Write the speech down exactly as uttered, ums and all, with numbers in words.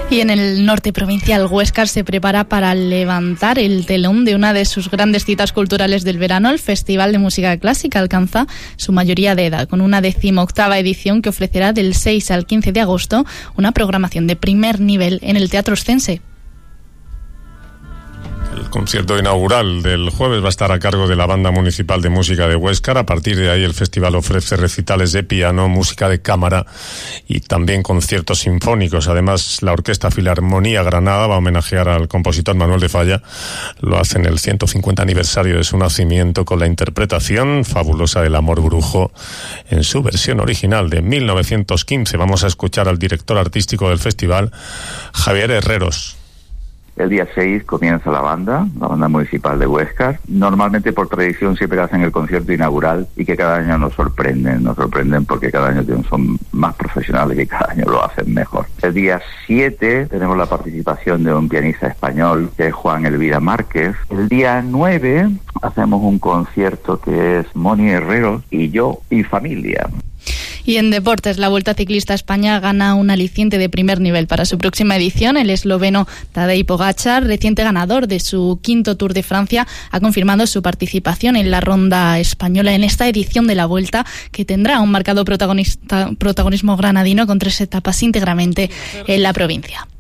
Y en el norte provincial, Huéscar se prepara para levantar el telón de una de sus grandes citas culturales del verano. El Festival de Música Clásica alcanza su mayoría de edad, con una decimoctava edición que ofrecerá del seis al quince de agosto una programación de primer nivel en el Teatro Oscense. El concierto inaugural del jueves va a estar a cargo de la Banda Municipal de Música de Huéscar. A partir de ahí el festival ofrece recitales de piano, música de cámara y también conciertos sinfónicos. Además, la Orquesta Filarmonía Granada va a homenajear al compositor Manuel de Falla. Lo hace en el ciento cincuenta aniversario de su nacimiento con la interpretación fabulosa del Amor Brujo en su versión original de mil novecientos quince. Vamos a escuchar al director artístico del festival, Javier Herreros. El día seis comienza la banda, la banda municipal de Huéscar. Normalmente por tradición siempre hacen el concierto inaugural y que cada año nos sorprenden, nos sorprenden porque cada año son más profesionales y cada año lo hacen mejor. El día siete tenemos la participación de un pianista español que es Juan Elvira Márquez. El día nueve hacemos un concierto que es Moni Herrero y yo y familia. Y en deportes, la Vuelta Ciclista a España gana un aliciente de primer nivel para su próxima edición. El esloveno Tadej Pogačar, reciente ganador de su quinto Tour de Francia, ha confirmado su participación en la ronda española en esta edición de la Vuelta, que tendrá un marcado protagonista, protagonismo granadino con tres etapas íntegramente en la provincia.